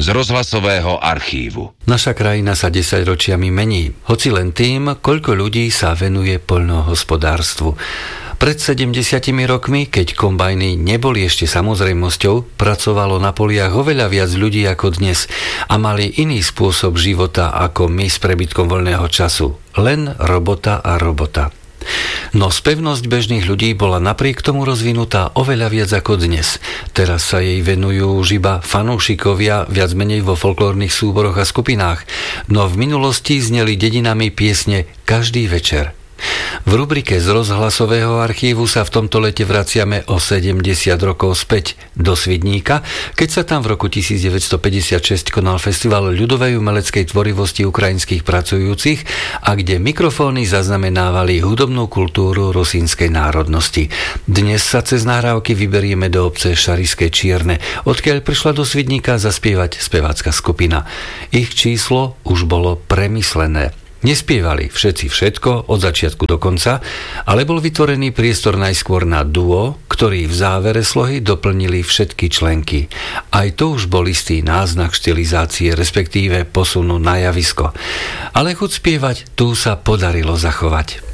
z rozhlasového archívu. Naša krajina sa 10 ročiami mení, hoci len tým, koľko ľudí sa venuje poľnohospodárstvu. Pred 70 rokmi, keď kombajny neboli ešte samozrejmosťou, pracovalo na poliach oveľa viac ľudí ako dnes a mali iný spôsob života ako my s prebytkom voľného času. Len robota a robota. No spevnosť bežných ľudí bola napriek tomu rozvinutá oveľa viac ako dnes. Teraz sa jej venujú už iba fanúšikovia viac menej vo folklórnych súboroch a skupinách, no v minulosti zneli dedinami piesne každý večer. V rubrike z rozhlasového archívu sa v tomto lete vraciame o 70 rokov späť do Svidníka, keď sa tam v roku 1956 konal festival ľudovej umeleckej tvorivosti ukrajinských pracujúcich a kde mikrofóny zaznamenávali hudobnú kultúru rusínskej národnosti. Dnes sa cez nahrávky vyberieme do obce Šariské Čierne, odkiaľ prišla do Svidníka zaspievať spevácka skupina. Ich číslo už bolo premyslené. Nespievali všetci všetko od začiatku do konca, ale bol vytvorený priestor najskôr na duo, ktorý v závere slohy doplnili všetky členky. Aj to už bol istý náznak štilizácie, respektíve posunu na javisko. Ale chuť spievať tu sa podarilo zachovať.